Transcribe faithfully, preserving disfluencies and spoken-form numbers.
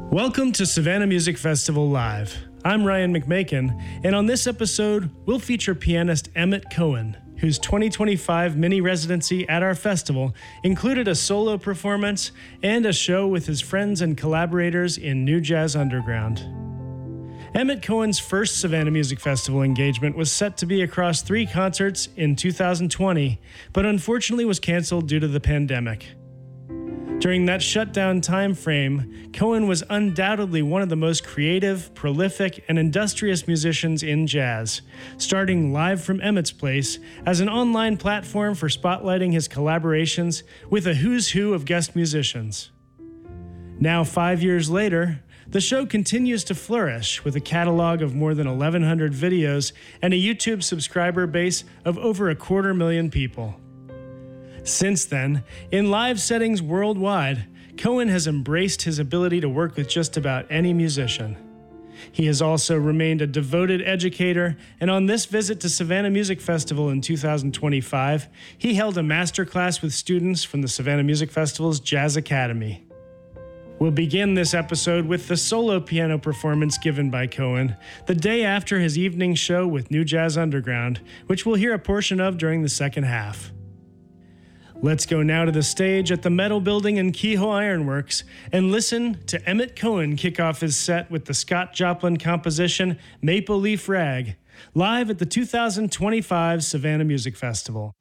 Welcome to Savannah Music Festival Live. I'm Ryan McMakin, and on this episode, we'll feature pianist Emmett Cohen, whose twenty twenty-five mini-residency at our festival included a solo performance and a show with his friends and collaborators in New Jazz Underground. Emmett Cohen's first Savannah Music Festival engagement was set to be across three concerts in two thousand twenty, but unfortunately was canceled due to the pandemic. During that shutdown time frame, Cohen was undoubtedly one of the most creative, prolific, and industrious musicians in jazz, starting Live from Emmett's Place as an online platform for spotlighting his collaborations with a who's who of guest musicians. Now, five years later, the show continues to flourish with a catalog of more than eleven hundred videos and a YouTube subscriber base of over a quarter million people. Since then, in live settings worldwide, Cohen has embraced his ability to work with just about any musician. He has also remained a devoted educator, and on this visit to Savannah Music Festival in two thousand twenty-five, he held a masterclass with students from the Savannah Music Festival's Jazz Academy. We'll begin this episode with the solo piano performance given by Cohen the day after his evening show with New Jazz Underground, which we'll hear a portion of during the second half. Let's go now to the stage at the Metal Building in Kehoe Ironworks and listen to Emmett Cohen kick off his set with the Scott Joplin composition Maple Leaf Rag, live at the two thousand twenty-five Savannah Music Festival.